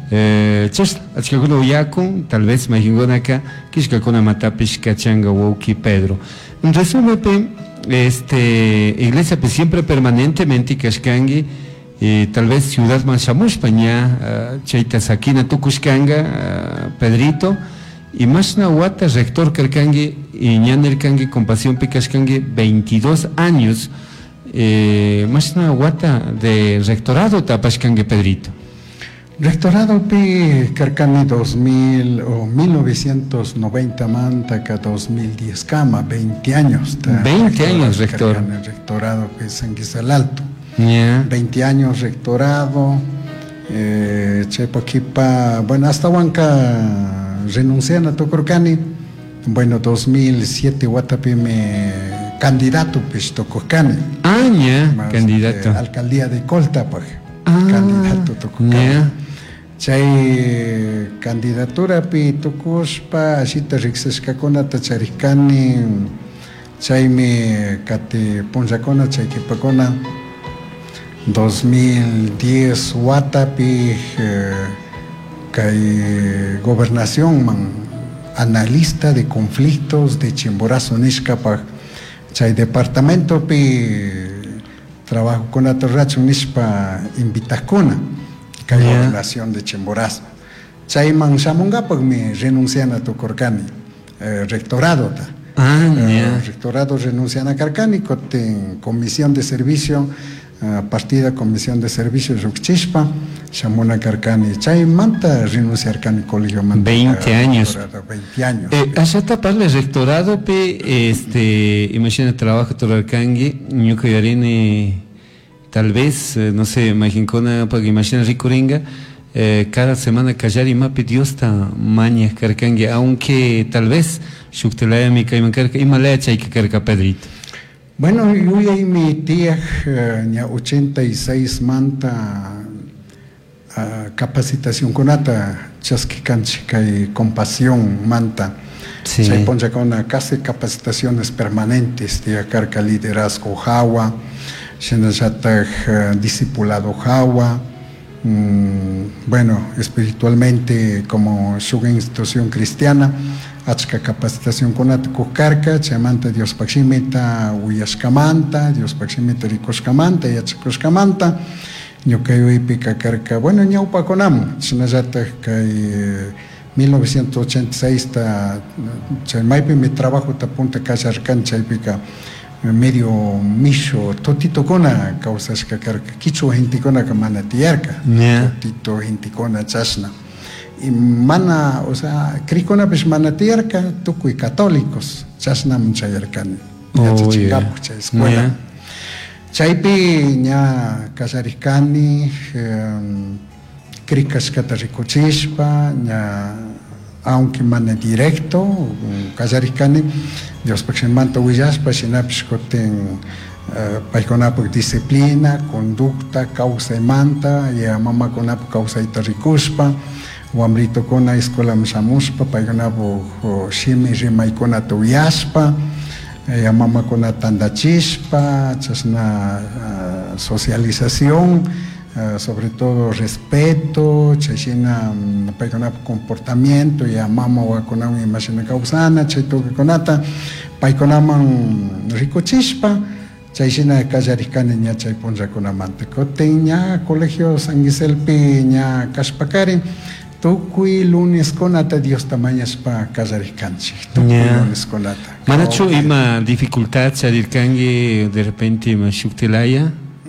Chas, achkakuna uyakun, tal vez majingonaka, kishkakuna matapish kachanga woki Pedro. En resumen, iglesia pues siempre permanentemente kashkangi, tal vez ciudad Manchamushpaña, chaita sakina tukushkanga, Pedrito, y mashna wata rector karkangi, y ñaner kangi compasión pikashkangi 22 años, mashna wata de rectorado tapashkangi Pedrito. Rectorado pi Carcani 2000 o 1990 manta ka 2010 cama 20 años. 20 años rector. Carcani, rectorado pi San Guisal Alto. Yeah. 20 años rectorado. Chepaquipa, bueno, hasta Huanca renuncian a Tocorcani. Bueno, 2007 Guatapi me candidato pues Tocorcani. Ah, ya, candidato. Alcaldía de Colta, pues. Candidato Tocorcani. Yeah. Chay candidatura pi tukuspa ashita riksashkakuna charikani chaymi kati punllakuna chaykipakuna 2010 watapi kay gobernación man analista de conflictos de Chimborazo nishkapa chay departamento pi trabajo con atorracho nishpa invitakuna que yeah. Gobernación de Chimborazo. Chayman Shamungapak me renuncian a Tocorcani, rectorado. Yeah. Rectorado renuncian a Carcani, en comisión de servicio, partida comisión de servicio Ruxchispa, Shamuna Carcani. Chaymanta renunciar Cani colegio manta. 20 años. 20 años. Allá taparle rectorado, imagina trabajo Torarcangi, Ñuco Yarini. Tal vez, no sé, Majincona, para que imagina Ricoringa, cada semana callar y mape Dios está maña carcangue, aunque tal vez, Shuktelaya mi caiman carca, y malacha y que carca Pedrito. Bueno, yo y mi tía, 86 manta, capacitación con ata, chasquicanchica y compasión manta. Sí. Se pone con casi capacitaciones permanentes, tía carca liderazgo Jawa. Discipulado Jawa, bueno, espiritualmente como su institución cristiana, achka capacitación con atkukarka, chamanta Dios paximita uyashkamanta, Dios paximita rikoshkamanta, yachkoshkamanta, ñukayo pica carca, bueno, ñaupa conam, chinayata kay 1986 ta chaymaipi mi trabajo ta punta kasharkan chaypica medio misho totito kona causashka karka kichu gente kona kamana tiarka totito gente kona chashna y mana o sea cricona pues mana tiarka tukuy católicos chashna munchayarkani yachichingapu chay escuela chaypi ña kasharikani cricashkata rikuchishpa ña aunque mana directo kasharikani Dios paximanta huyaspa shinapis koten paykunapak disciplina, conducta, causa manta, y a mamá kunapak causa rikuspa, wamrito kona escuela shamuspa, paykunapak shimi rimaykunata uyaspa, y a mamá kona tandachispa, chasna socialización, sobre todo respeto, chashina paykunapak comportamiento, y a mamá wakunawan imashina causana, chaytuka konata, paykunaman rikuchishpa, chayshina kallarikani ña chay punllakunamanta. Kotin ña colegio San Guiselpi ña kashpakari, tukuy lunes konata Dios tamañaspa kallarikanchik, tukuy lunes konata. Manachu ima dificultad charirkangi de repente ima shuktilaya?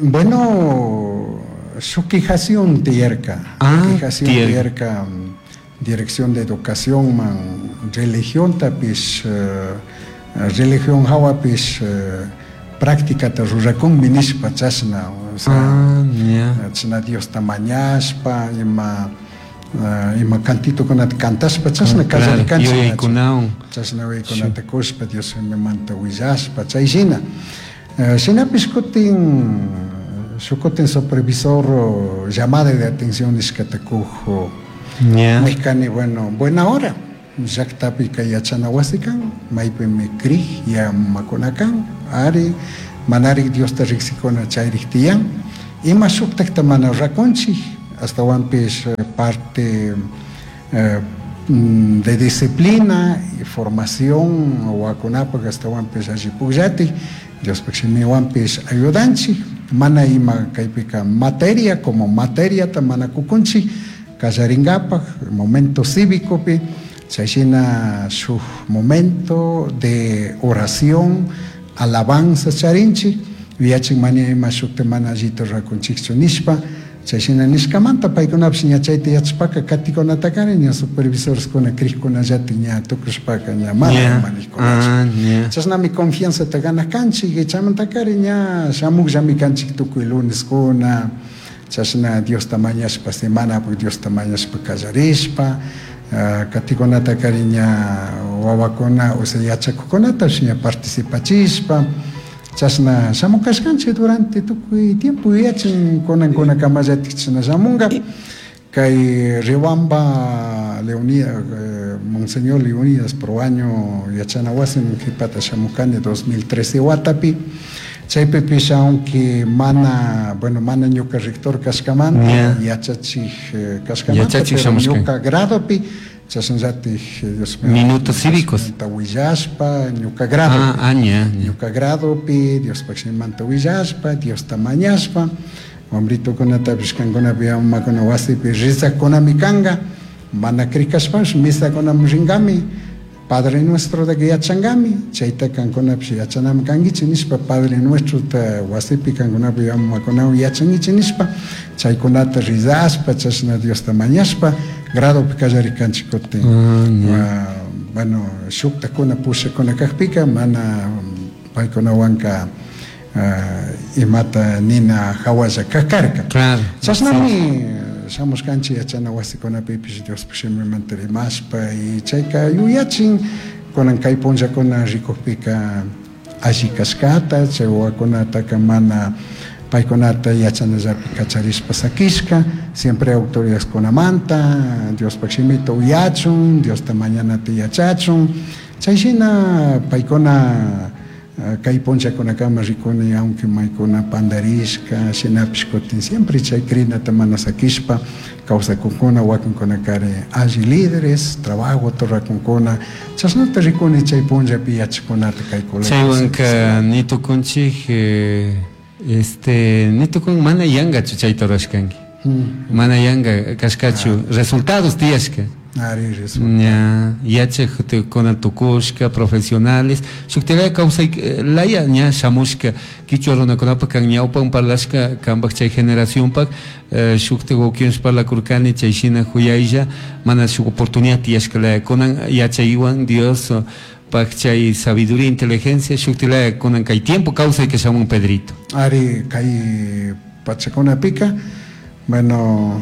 Bueno, suquijación tierca, suquijación tierca, dirección de educación, man, religión tapis, religión hawapis, práctica ta rurakun minishpa chasna, o sea, chasna Dios tamañaspa, ima cantito con cantashpa chasna kallarikanchik, chasna uykunata kushpa Dios me manta uyashpa chayshina. Shinapis kutin supervisor llamada de atención nishkatakujo mexicani, bueno, buena hora yaktapi kayachana wasikan maypi me kri ya makunakan ari manari Dios ta riksikona chayriktiyan ima shuktakta mana rakonchi hasta Wampis parte de disciplina y formación, o aconapa hasta Wampis allí pujati, Dios me Wampis ayudanchi, mana ima kaipika materia como materia tamana kukunchi, kajaringapa, momento cívico pi, chayina su momento de oración, alabanza charinchi, viachin mania ima shukte mana jito rakunchikchu nishpa, chayshina nishkamanta paykunapish ña chayta yachashpaka katikunatakarin ña supervisores kuna krikkunallati ña tukushpaka ña mana manijkunachu. Chashnami confianzata ganajkanchik y chaymantakari ña shamukllami kanchik tukuy luneskuna, chashna Diosta mañashpa semanapi Diosta mañashpa kallarishpa, katikunatakarin ña wawakuna o sea yachakukunatapish ña participachishpa, chasna shamukashkanchik durante tukuy tiempo yachin kunankuna kamallatik chasna shamunga kay Riobamba Monseñor Leonidas por año yachana wasin kipata shamukani 2013 watapi chaypipish aunque mana ñuka rector kashkamanta yachachik kashkamanta pero ñuka gradopi minutos cívicos. Tawillashpa, ñuka grado. Ñuka grado pi, Dios manta willashpa, Dios tamañashpa. Hombrito kunata bishkankuna biyama kuna wasipi risa kuna mikanga, mana krikashpash, misa kuna mringami, Padre Nuestro de Gayachangami, Chaita kankuna yachanam kangichi nishpa, Padre Nuestro ta wasipi kankuna biyama kuna yachangichi nishpa, chaykunata rizashpa, chashna Dios tamañashpa, grado pikallarikanchikote. Bueno, shukta kuna pusha kuna kakpika, mana paykuna wanka imata nina hawaja kakarka. Claro. Chasnami shamuskanchi yachana wasikuna pipish Dios pishimi manterimashpa y chayka yuyachin kunan kay ponja kuna rikukpika alli kashkata, chay wawakunata mana paykunata yachanallapi kacharishpa sakishka, siempre autoridades kunamanta, Dios pakshimita uyachun, Dios ta mañana te yachachun, chayshina paykuna kay ponchakunakama rikuni aunque maykuna pandarishka, shinapish kutin siempre chay krinata mana sakishpa, kawsakunkuna wakinkunakari alli líderes, trabajo torrakunkuna, chasnata rikuni chay ponchapi yachakunata kay colegios. Chaywanka nitukunchik nitukun mana yanga chayta rashkanki. Mana yanga kashkachu resultados tiyashka. Yachak kuna tukushka profesionales shuktila kausay laya ña shamushka kichwa runakunapa kan ñawpan parlashka kanpak chay generación pak shukte gokiyush parlakurkani chayshina huyaylla mana shuk oportunidad tiyashka laya kunan yachaywan Dios pak chay sabiduría inteligencia shuktila kunan kay tiempo kausay que shamun Pedrito ari kay pachakunapika bueno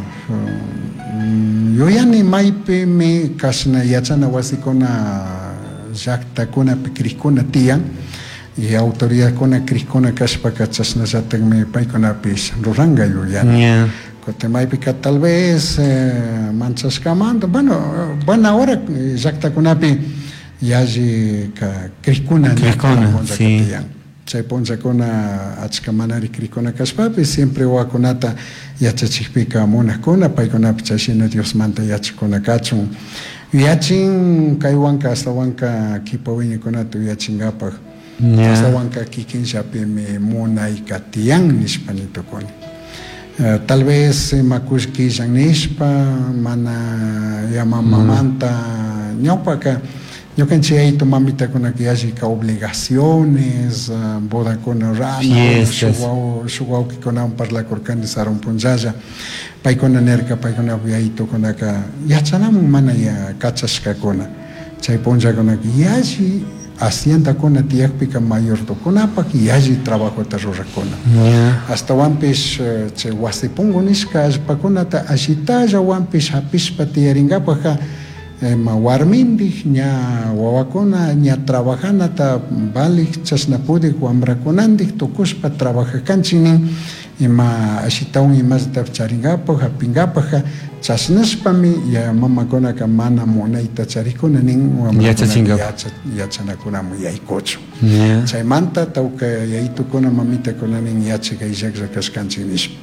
yo ya ni maipe me kasna yachana wasikuna llaqtakuna pikrikuna tiyan y autoridad kuna krikuna kashpa kachasna llatakmi paykunapish ruranga yo ya kote maipika tal vez manchashkamanta bueno ahora llaqtakunapi yaji krikuna sí. Chay ponchakuna achka manari krikuna kashpapi siempre wakunata yachachikpika munakuna paykunapi chayshina Dios manta yachakuna kachun yachin kaywanka astawanka kipawiñikunata yachingapak astawanka kikinllapimi munayka tiyan nishpanitukuni tal vez makushkillan nishpa mana yamamamanta ñawpaka ñukanchik aytu mamitakunaka yallika obligaciones, bodakuna rana, shuk wawkikunawan parlakurkani sarun punllalla, paykuna nirka paykunapi aytukunaka yachanamun mana kachashkakuna, chay punllakunaka yalli haciendakuna tiyakpika mayordokunapak yalli trabajota rurakuna. Hastawanpish chay wasipungu nishka allpakunata ashitalla wanpish hapishpa tiyaringapaka warmindik ña wawakuna ña trabajanata balik chasnapudik wambrakunandik tukushpa trabajakanchinin ima ashitawan imasita charingapaj hapingapaj chasnashpami ya mamakunaka mana munayta charikuna nin yachanakunamun yaykuchu chaymanta tawka yaytukuna mamitakunanin yachakayllaklla kashkanchik nishpa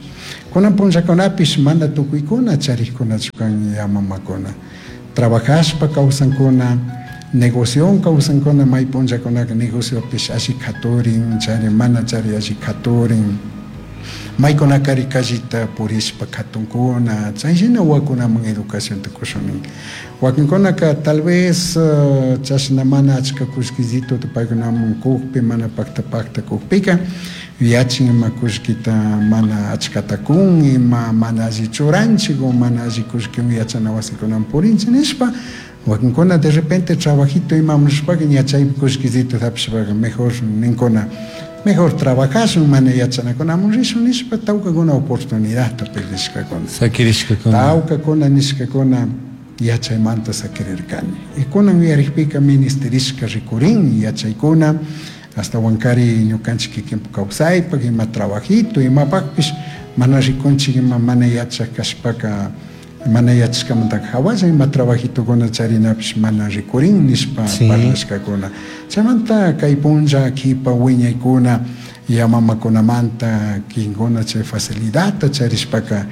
kunan punllakunapish mana tukuykuna charikkuna chukan yamamakuna trabajashpa kawsankuna negocion kawsankuna may punllakunaka negociopish alli khaturin chari mana chari alli khaturin maykunakari kallita purishpa khatunkuna chayshina wakunaman educación tukushunin wakinkunaka tal vez chashna mana achka kullkillituta paykunaman kukpi mana pakta kukpika yachin ima kullkita mana achkata kun ima mana alli churanchik o mana alli kullkiwan yachana wasikunaman purinchik nishpa wakinkuna de repente trabajito imamunashpaka ña chay kullkillita hapishpaqa mejor ninkuna mejor trabajashun mana yachanakunamun rishun nishpa tawkakuna oportunidadta perdishkakuna sakirishkakuna tawkakuna nishkakuna yachaymanta sakirirkani y kunan uyarikpika ministerishka rikurin yachaykuna hasta wankari ñukanchik kikinpu kawsaypak ima trabajito imapakpish mana rikunchik ima mana yachak kashpaka mana yachashkamantaka hawalla ima trabajitukuna charinapish mana rikurin nishpa parlashkakuna chaymanta kay punlla kipa wiñaykuna yamamakunamanta kinkuna chay facilidadta charishpaka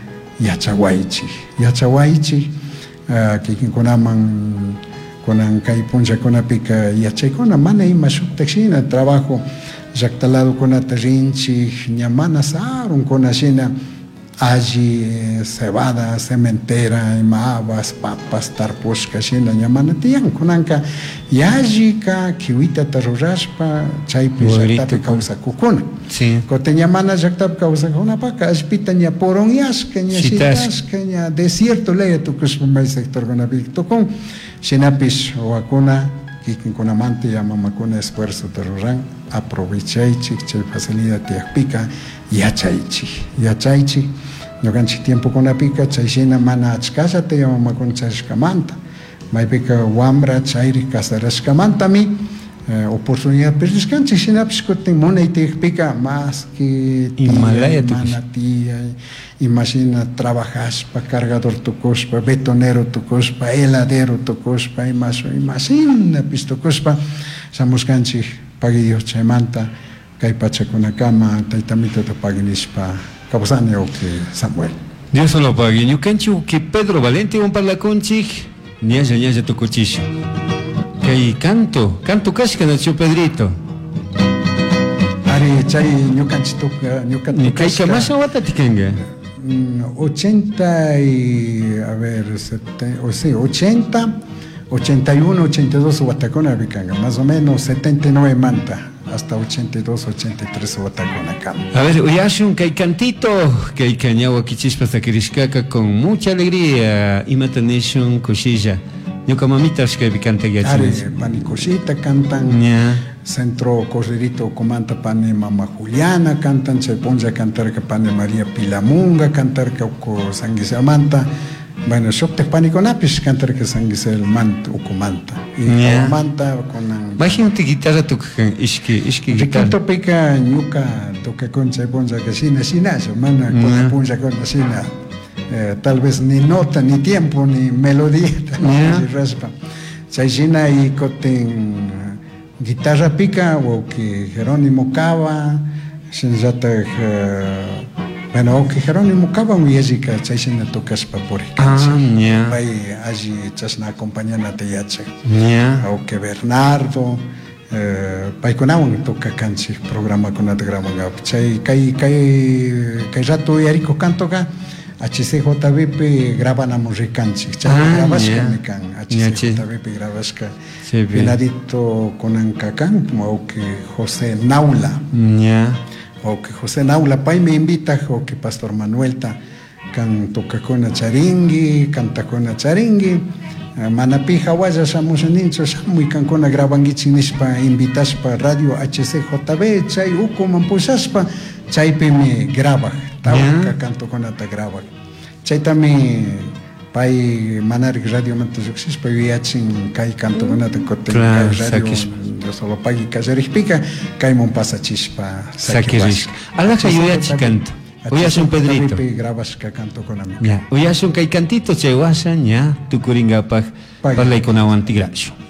yachawaychik kikinkunaman kunan kay punllakunapika yachaykuna mana ima shuktaksina trabajo llaktaladokunata rinchik ña mana sarunkuna shina alli cebada sementera ima habas papas tarpushka shina ña mana tiyan kunanka yallika kiwitata rurashpa chaypi llaktapi kawsakukuna kutin ña mana llaktapi kawsakunapaka allpita ña poronyashka ña shitashka ña desierto laya tukushpa may sectorkunapika tukun shinapish wakuna kikinkunamanta yamamakuna esfuerzo ruran aprovechaychik chay facilidad tiyakpika yachaychik ñukanchik tiempokunapika chayshina mana achkallata yamamakuna charishkamanta maypika wambra chayri casarashkamantami oportunidad perdishkanchik shinapish kutin munay tiyakpika más que mana tiyay imagina trabajashpa cargador tukushpa betonero tukushpa heladero tukushpa imagina pish tukushpa shamuskanchik pagui Dios chaymanta kay pachakunakama taytamitata paginishpa kawsani uki Samuel Dios lo pague ñukanchik uki Pedro Valente parlakunchik ñalla tukuchishu kay canto kashka nachu Pedrito ari chay ñukanchik kay kamasha wata tikanga 80 y a ver 80 81 82 watakona vikanga más o menos 79 manta hasta 82 83 watakona kama a ver uyashun kay cantito kay kañawa kichispa sakirishkaka con mucha alegría imatanishun kushilla ñuka mamita shkay vikanta yachis pani kushita cantan centro correrito comanta pane mama Juliana cantan chayponja cantar que pane María Pilamunga cantar que uko sanguisamanta bueno shokte paniconapish cantar que sanguisel manta uko manta y manta con imagínate guitarra tocan ishki guitarra canto pica ñuka toca con chayponja que sina mana con ponja con sina tal vez ni nota ni tiempo ni melodía ni raspa chayshina y coten guitarra pica o que Jerónimo Cava senzata bueno o que Jerónimo Cava musica chayshina tocas paporica vai allí chasna acompañana te yache o que Bernardo paykunawan toca canchi programa con grama chay kay rato yariko cantoga HCJBP grabanamos ricanchi grabashka HCJBP grabashka Benedito Conancacan o que José Naula o que José Naula pay me invita o que Pastor Manuelta can toca con charingui canta con charingui manapija waya shamushanincho shamuy kankuna grabangichinispa invitashpa radio HCJB chay uko mampusashpa chaypi me graba tawka canto konata graba chaytami pay manarik radio manta lluksishpa yuyachin kay canto konata koten kay radio solo pagi kallarikpika kaymon pasachishpa sakirishka alaja yuyachin canto Uyashun Pedrito grabashka canto konami uyashun kay cantito chay wasan tukuringapaj parlay kunawan tigrashu